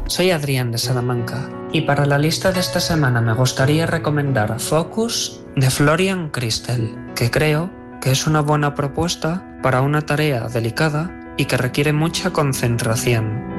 soy Adrián de Salamanca y para la lista de esta semana me gustaría recomendar Focus de Florian Christel, que creo que es una buena propuesta para una tarea delicada y que requiere mucha concentración.